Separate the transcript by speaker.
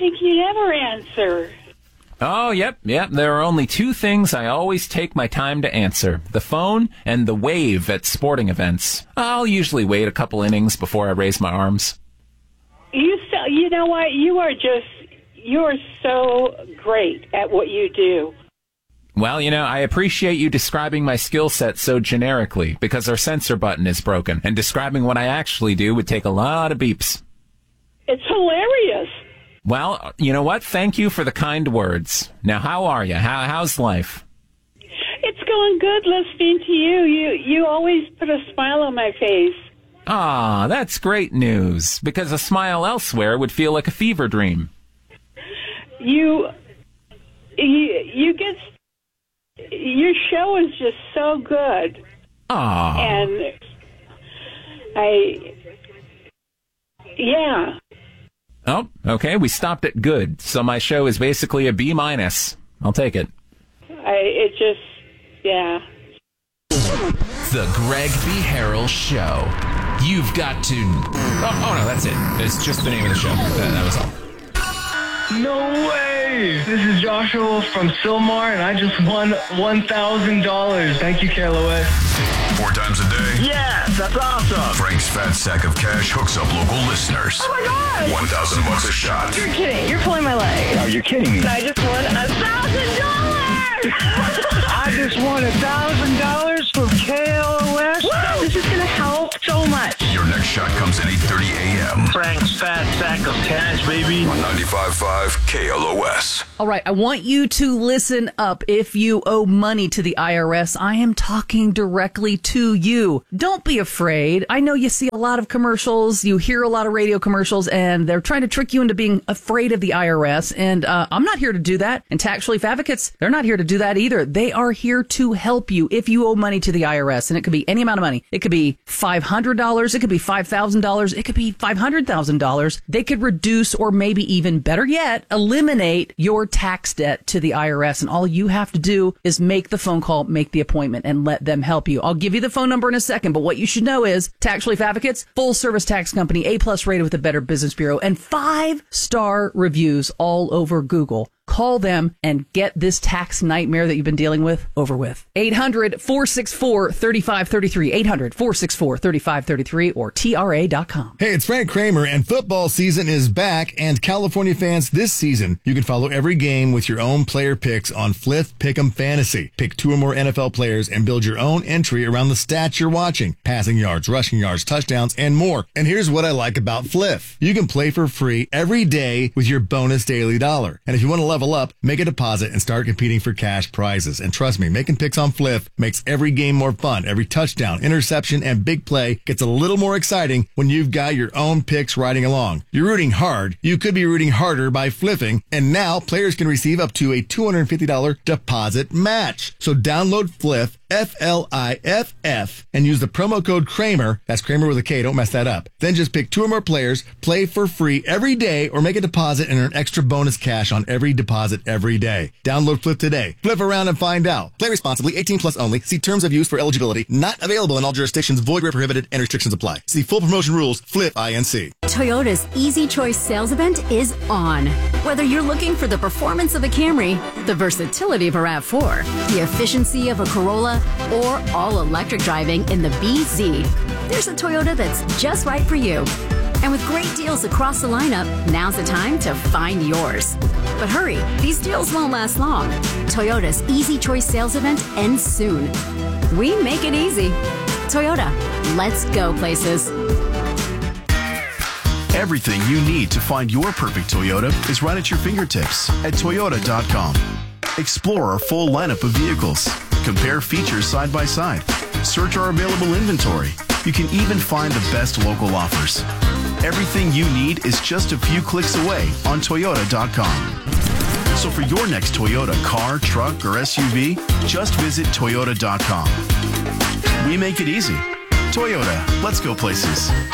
Speaker 1: think you never answer.
Speaker 2: Oh, yep. There are only two things I always take my time to answer. The phone and the wave at sporting events. I'll usually wait a couple innings before I raise my arms.
Speaker 1: You know what? You are so great at what you do.
Speaker 2: Well, I appreciate you describing my skill set so generically, because our censor button is broken, and describing what I actually do would take a lot of beeps.
Speaker 1: It's hilarious.
Speaker 2: Well, you know what? Thank you for the kind words. Now, how are you? How's life?
Speaker 1: It's going good listening to you. You always put a smile on my face.
Speaker 2: Ah, that's great news, because a smile elsewhere would feel like a fever dream.
Speaker 1: You get... Your show is just so good.
Speaker 2: Ah.
Speaker 1: And yeah.
Speaker 2: Oh, okay. We stopped at good. So my show is basically a B-. I'll take it.
Speaker 1: Yeah.
Speaker 3: The Greg B. Harrell Show. You've got to... Oh, no, that's it. It's just the name of the show. That was all.
Speaker 4: No way! This is Joshua from Sylmar, and I just won $1,000. Thank you, KLOS.
Speaker 5: 4 times a day?
Speaker 4: Yes, that's awesome.
Speaker 5: Frank's fat sack of cash hooks up local listeners.
Speaker 4: Oh my God!
Speaker 5: $1,000 a shot.
Speaker 4: You're kidding. You're pulling my leg. No, you're kidding me. I just won $1,000! I just won $1,000 from KLOS. Woo! This is going to help so much.
Speaker 5: Your next shot comes at 8:30 a.m.
Speaker 4: Frank's fat sack of cash, baby.
Speaker 5: On 95.5 KLOS.
Speaker 6: All right, I want you to listen up. If you owe money to the IRS, I am talking directly to you. Don't be afraid. I know you see a lot of commercials, you hear a lot of radio commercials, and they're trying to trick you into being afraid of the IRS. And I'm not here to do that. And Tax Relief Advocates, they're not here to do that either. They are here to help you if you owe money to the IRS. And it could be any amount of money. It could be $500. It could be $5,000. It could be $500,000. They could reduce, or maybe even better yet, eliminate your tax debt to the IRS. And all you have to do is make the phone call, make the appointment, and let them help you. I'll give you the phone number in a second, but what you should know is Tax Relief Advocates, full service tax company, A+ rated with the Better Business Bureau, and 5-star reviews all over Google. Call them and get this tax nightmare that you've been dealing with over with. 800-464-3533. 800-464-3533 or TRA.com.
Speaker 7: Hey, it's Frank Kramer, and football season is back. And California fans, this season, you can follow every game with your own player picks on Fliff Pick'em Fantasy. Pick 2 or more NFL players and build your own entry around the stats you're watching. Passing yards, rushing yards, touchdowns, and more. And here's what I like about Fliff. You can play for free every day with your bonus daily dollar. And if you want to level up, make a deposit and start competing for cash prizes. And trust me, making picks on Fliff makes every game more fun. Every touchdown, interception, and big play gets a little more exciting when you've got your own picks riding along. You're rooting hard. You could be rooting harder by fliffing. And now players can receive up to a $250 deposit match. So download Fliff, F-L-I-F-F, and use the promo code Kramer. That's Kramer with a K. Don't mess that up. Then just pick 2 or more players, play for free every day, or make a deposit and earn extra bonus cash on every deposit every day. Download Fliff today. Flip around and find out. Play responsibly. 18 plus only. See terms of use for eligibility. Not available in all jurisdictions. Void where prohibited, and restrictions apply. See full promotion rules. Fliff INC.
Speaker 8: Toyota's Easy Choice sales event is on. Whether you're looking for the performance of a Camry, the versatility of a RAV4, the efficiency of a Corolla, or all-electric driving in the BZ, there's a Toyota that's just right for you. And with great deals across the lineup, now's the time to find yours. But hurry, these deals won't last long. Toyota's Easy Choice sales event ends soon. We make it easy. Toyota, let's go places.
Speaker 9: Everything you need to find your perfect Toyota is right at your fingertips at Toyota.com. Explore our full lineup of vehicles. Compare features side by side. Search our available inventory. You can even find the best local offers. Everything you need is just a few clicks away on Toyota.com. So for your next Toyota car, truck, or SUV, just visit Toyota.com. We make it easy. Toyota, let's go places.